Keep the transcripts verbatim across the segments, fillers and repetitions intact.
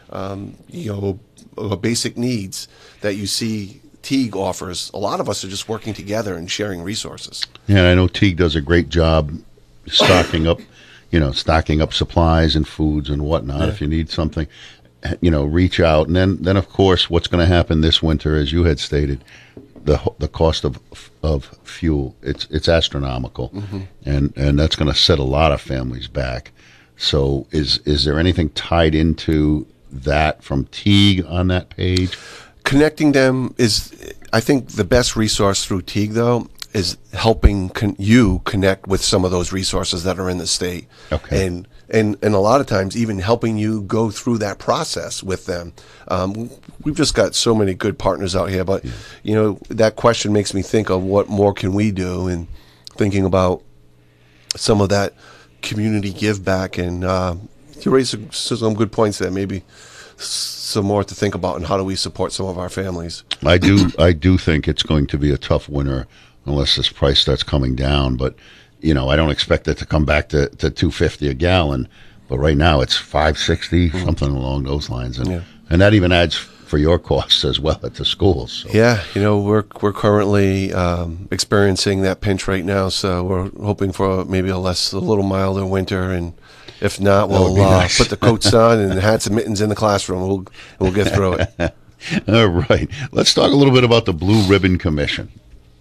um, you know, uh, basic needs that you see Teague offers. A lot of us are just working together and sharing resources. Yeah, I know Teague does a great job stocking up, you know, stocking up supplies and foods and whatnot. Yeah. If you need something, you know, reach out. And then, then of course, what's going to happen this winter, as you had stated, the the cost of of fuel, it's it's astronomical, mm-hmm. and and that's going to set a lot of families back. So is is there anything tied into that from Teague on that page? Connecting them is, I think, the best resource through Teague, though, is helping con- you connect with some of those resources that are in the state. Okay. And, and, and a lot of times even helping you go through that process with them. Um, we've just got so many good partners out here, but, yeah. you know, that question makes me think of what more can we do, and thinking about some of that community give back. And uh, you raised some, some good points there, maybe some more to think about, and how do we support some of our families. I do, I do think it's going to be a tough winter unless this price starts coming down. But, you know, I don't expect it to come back to, to two fifty a gallon. But right now it's five sixty, mm-hmm. something along those lines. And yeah. and that even adds for your costs as well at the schools. So. Yeah, you know, we're we're currently um, experiencing that pinch right now, so we're hoping for maybe a less, a little milder winter, and if not, we'll uh, nice. put the coats on and hats and mittens in the classroom. We'll we'll get through it. All right, let's talk a little bit about the Blue Ribbon Commission.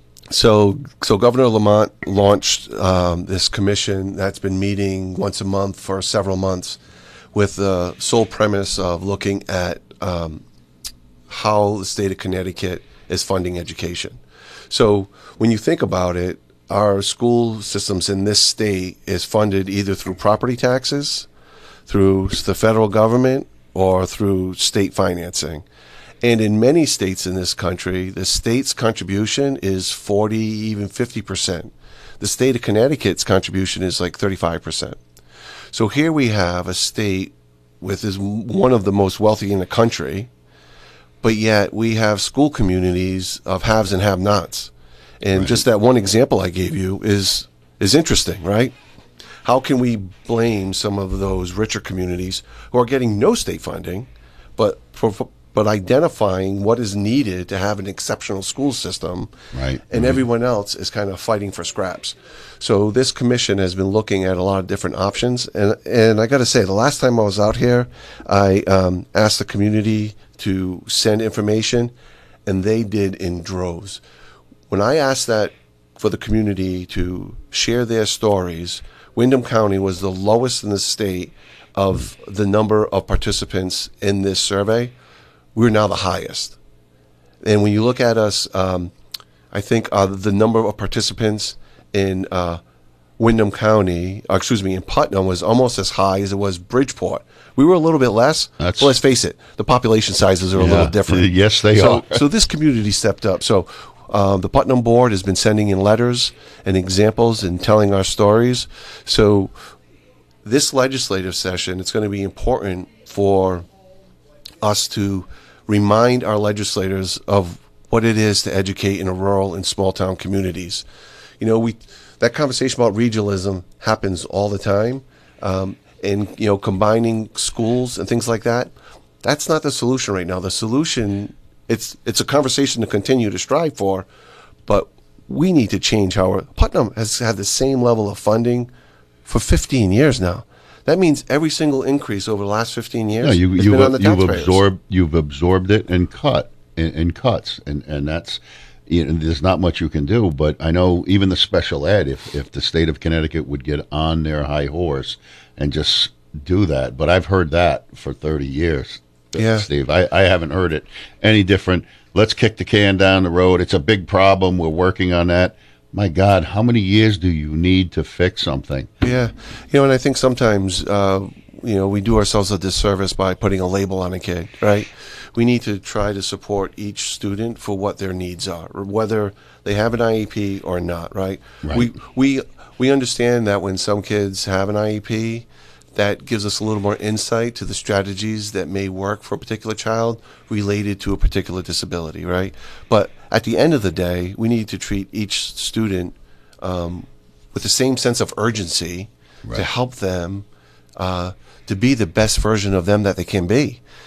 So, so Governor Lamont launched um, this commission that's been meeting once a month for several months, with the sole premise of looking at um, how the state of Connecticut is funding education. So, when you think about it, our school systems in this state is funded either through property taxes, through the federal government, or through state financing. And in many states in this country, the state's contribution is forty, even fifty percent. The state of Connecticut's contribution is like thirty-five percent. So here we have a state with is one of the most wealthy in the country, but yet we have school communities of haves and have-nots. And right. just that one example I gave you is is interesting, right? How can we blame some of those richer communities who are getting no state funding, but for, for but identifying what is needed to have an exceptional school system, right? And mm-hmm. everyone else is kind of fighting for scraps. So this commission has been looking at a lot of different options, and and I got to say, the last time I was out here, I um, asked the community to send information, and they did in droves. When I asked that for the community to share their stories, Windham County was the lowest in the state of the number of participants in this survey. We're now the highest. And when you look at us, um, I think uh, the number of participants in uh, Windham County, uh, excuse me, in Putnam was almost as high as it was Bridgeport. We were a little bit less, That's, but let's face it, the population sizes are a yeah, little different. Yes, they so, are. So this community stepped up. So um, the Putnam board has been sending in letters and examples and telling our stories. So this legislative session, it's going to be important for us to remind our legislators of what it is to educate in a rural and small town communities. You know, we that conversation about regionalism happens all the time, um, and you know, combining schools and things like that. That's not the solution right now. The solution, it's it's a conversation to continue to strive for, but we need to change how our, Putnam has had the same level of funding for fifteen years now. That means every single increase over the last fifteen years no, you, has you've, been on the you've taxpayers. absorbed you've absorbed it and cut in, in cuts, and and that's, you know, there's not much you can do. But I know even the special ed, if if the state of Connecticut would get on their high horse and just do that. But I've heard that for thirty years, yeah. Steve. I, I haven't heard it any different. Let's kick the can down the road. It's a big problem. We're working on that. My God, how many years do you need to fix something? Yeah. You know, and I think sometimes, uh, you know, we do ourselves a disservice by putting a label on a kid, right? We need to try to support each student for what their needs are, or whether they have an I E P or not, right? Right. We, we, we understand that when some kids have an I E P, that gives us a little more insight to the strategies that may work for a particular child related to a particular disability, right? But at the end of the day, we need to treat each student um, with the same sense of urgency, right, to help them uh, to be the best version of them that they can be.